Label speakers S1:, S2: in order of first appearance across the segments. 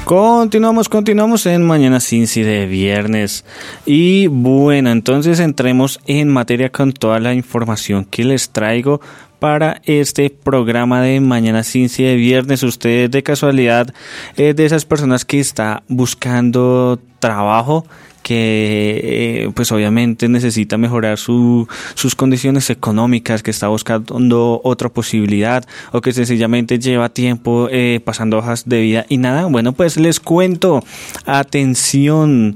S1: Continuamos en Mañana Cincy de viernes. Y bueno, entonces entremos en materia con toda la información que les traigo para este programa de Mañana Cincy de viernes. Usted de casualidad es de esas personas que está buscando trabajo, que pues obviamente necesita mejorar sus condiciones económicas, que está buscando otra posibilidad, o que sencillamente lleva tiempo pasando hojas de vida y nada. Bueno, pues les cuento, atención,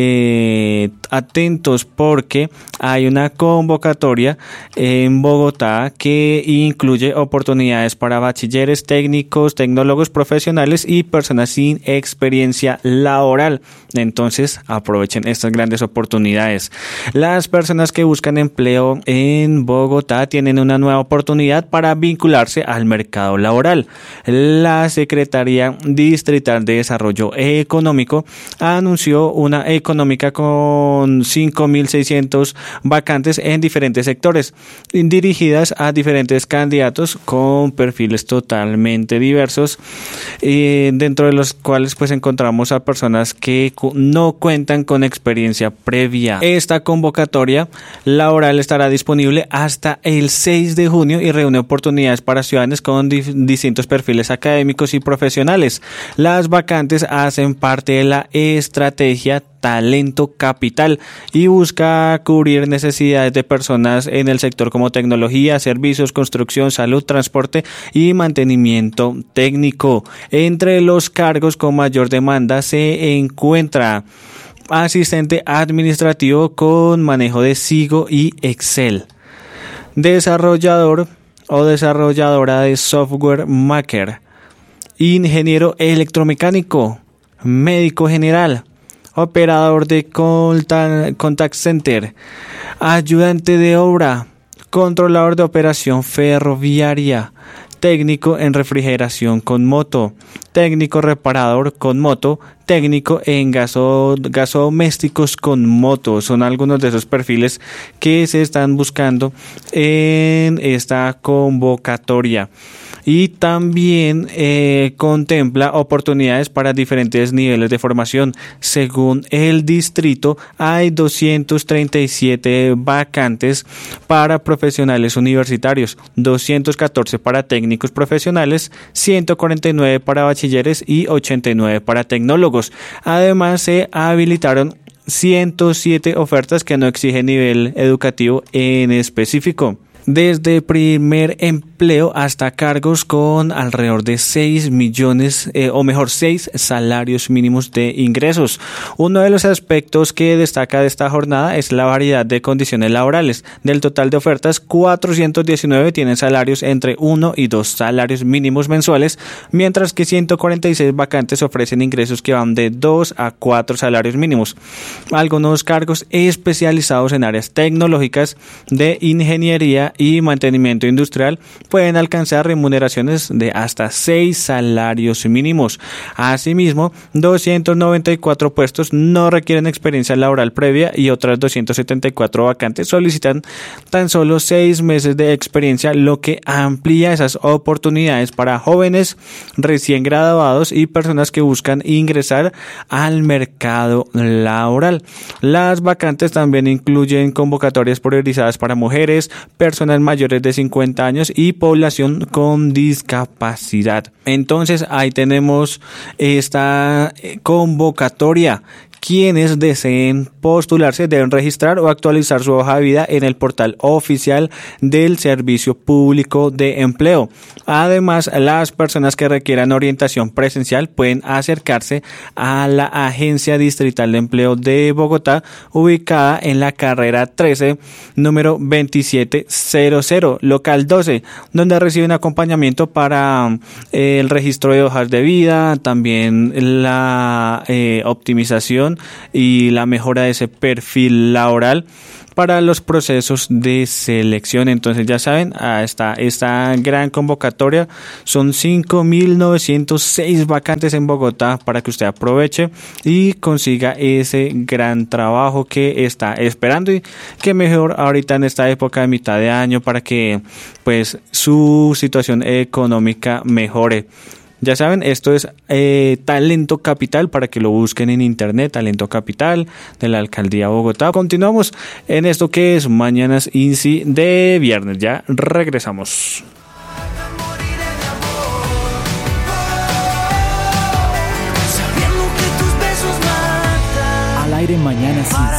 S1: atentos, porque hay una convocatoria en Bogotá que incluye oportunidades para bachilleres, técnicos, tecnólogos profesionales y personas sin experiencia laboral. Entonces aprovechen estas grandes oportunidades. Las personas que buscan empleo en Bogotá tienen una nueva oportunidad para vincularse al mercado laboral. La Secretaría Distrital de Desarrollo Económico anunció una económica con 5.600 vacantes en diferentes sectores, dirigidas a diferentes candidatos con perfiles totalmente diversos, dentro de los cuales pues encontramos a personas que no cuentan con experiencia previa. Esta convocatoria laboral estará disponible hasta el 6 de junio y reúne oportunidades para ciudadanos con distintos perfiles académicos y profesionales. Las vacantes hacen parte de la estrategia Talento Capital y busca cubrir necesidades de personas en el sector como tecnología, servicios, construcción, salud, transporte y mantenimiento técnico. Entre los cargos con mayor demanda se encuentra asistente administrativo con manejo de Sigo y Excel, desarrollador o desarrolladora de software maker, ingeniero electromecánico, médico general, operador de contact center, ayudante de obra, controlador de operación ferroviaria, técnico en refrigeración con moto, técnico reparador con moto, técnico en gasodomésticos con moto. Son algunos de esos perfiles que se están buscando en esta convocatoria. Y también contempla oportunidades para diferentes niveles de formación. Según el distrito, hay 237 vacantes para profesionales universitarios, 214 para técnicos profesionales, 149 para bachilleres y 89 para tecnólogos. Además, se habilitaron 107 ofertas que no exigen nivel educativo en específico. Desde primer empleo hasta cargos con alrededor de 6 millones, 6 salarios mínimos de ingresos. Uno de los aspectos que destaca de esta jornada es la variedad de condiciones laborales. Del total de ofertas, 419 tienen salarios entre 1 y 2 salarios mínimos mensuales, mientras que 146 vacantes ofrecen ingresos que van de 2 a 4 salarios mínimos. Algunos cargos especializados en áreas tecnológicas, de ingeniería y mantenimiento industrial pueden alcanzar remuneraciones de hasta 6 salarios mínimos. Asimismo, 294 puestos no requieren experiencia laboral previa y otras 274 vacantes solicitan tan solo 6 meses de experiencia, lo que amplía esas oportunidades para jóvenes recién graduados y personas que buscan ingresar al mercado laboral. Las vacantes también incluyen convocatorias priorizadas para mujeres, personas mayores de 50 años y población con discapacidad. Entonces ahí tenemos esta convocatoria. Quienes deseen postularse deben registrar o actualizar su hoja de vida en el portal oficial del Servicio Público de Empleo. Además, las personas que requieran orientación presencial pueden acercarse a la Agencia Distrital de Empleo de Bogotá, ubicada en la carrera 13, número 2700, local 12, donde reciben acompañamiento para el registro de hojas de vida, también la optimización y la mejora de ese perfil laboral para los procesos de selección. Entonces ya saben, esta gran convocatoria, son 5.906 vacantes en Bogotá para que usted aproveche y consiga ese gran trabajo que está esperando, y que mejor ahorita en esta época de mitad de año para que pues su situación económica mejore. Ya saben, esto es Talento Capital, para que lo busquen en internet, Talento Capital de la Alcaldía de Bogotá. Continuamos en esto que es Mañanas INSI de viernes. Ya regresamos.
S2: Al aire Mañanas INSI.